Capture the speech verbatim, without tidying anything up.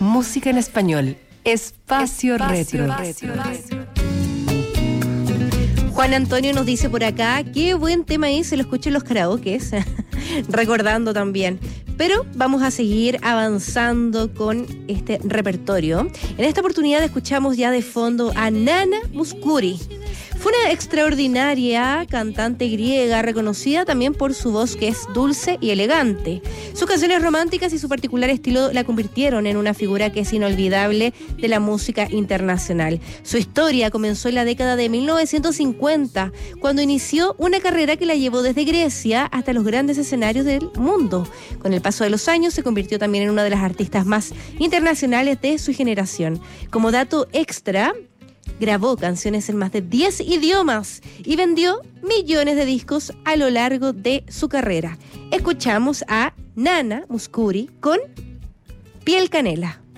música en español. Espacio, Espacio Retro. Retro. Juan Antonio nos dice por acá, qué buen tema es, se lo escucho en los karaokes, recordando también. Pero vamos a seguir avanzando con este repertorio. En esta oportunidad escuchamos ya de fondo a Nana Mouskouri. Fue una extraordinaria cantante griega, reconocida también por su voz que es dulce y elegante. Sus canciones románticas y su particular estilo la convirtieron en una figura que es inolvidable de la música internacional. Su historia comenzó en la década de mil novecientos cincuenta, cuando inició una carrera que la llevó desde Grecia hasta los grandes escenarios del mundo. Con el paso de los años se convirtió también en una de las artistas más internacionales de su generación. Como dato extra, grabó canciones en más de diez idiomas y vendió millones de discos a lo largo de su carrera. Escuchamos a Nana Mouskouri con Piel Canela.